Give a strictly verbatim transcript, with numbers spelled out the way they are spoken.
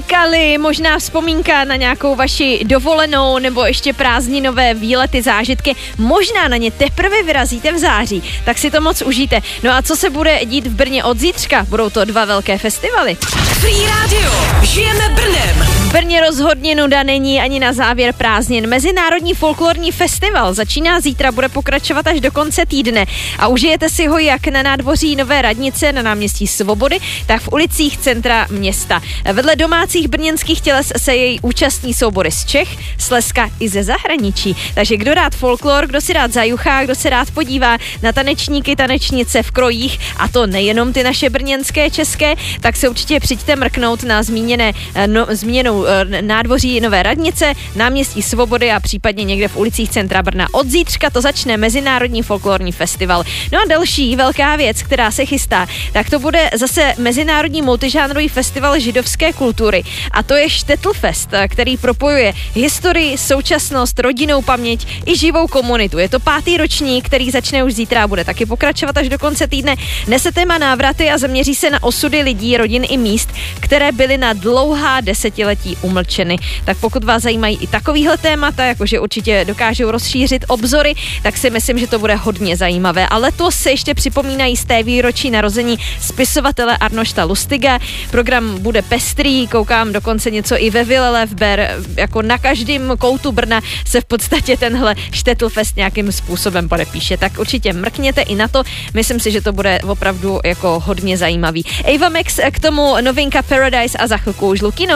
říkali, možná vzpomínka na nějakou vaši dovolenou nebo ještě prázdninové výlety, zážitky, možná na ně teprve vyrazíte v září, tak si to moc užijte. No a co se bude dít v Brně od zítřka? Budou to dva velké festivaly. Free Radio, žijeme Brnem. V Brně rozhodně nuda není ani na závěr prázdnin. Mezinárodní folklorní festival začíná zítra, bude pokračovat až do konce týdne a užijete si ho jak na nádvoří Nové radnice na náměstí Svobody, tak v ulicích centra města. Vedle domácích brněnských těles se jej účastní soubory z Čech, Slezska i ze zahraničí. Takže kdo rád folklor, kdo si rád zajuchá, kdo se rád podívá na tanečníky, tanečnice v krojích, a to nejenom ty naše brněnské, české, tak se určitě přijďte mrknout na zmíněné, no, zmíněnou nádvoří Nové radnice, náměstí Svobody a případně někde v ulicích centra Brna. Od zítřka to začne Mezinárodní folklorní festival. No a další velká věc, která se chystá, tak to bude zase Mezinárodní multižánrový festival židovské kultury. A to je Štetlfest, který propojuje historii, současnost, rodinnou paměť i živou komunitu. Je to pátý ročník, který začne už zítra a bude taky pokračovat až do konce týdne. Nese téma návraty a zaměří se na osudy lidí, rodin i míst, které byly na dlouhá desetiletí umlčeny. Tak pokud vás zajímají i takovýhle témata, jakože určitě dokážou rozšířit obzory, tak si myslím, že to bude hodně zajímavé. A letos se ještě připomínají z té výročí narození spisovatele Arnošta Lustiga. Program bude pestrý, koukám dokonce něco i ve Vile Levber, jako na každém koutu Brna se v podstatě tenhle Štetlfest nějakým způsobem podepíše. Tak určitě mrkněte i na to, myslím si, že to bude opravdu jako hodně zajímavý. Ava Max, k tomu novinka Paradise a za chvilku už Lukino.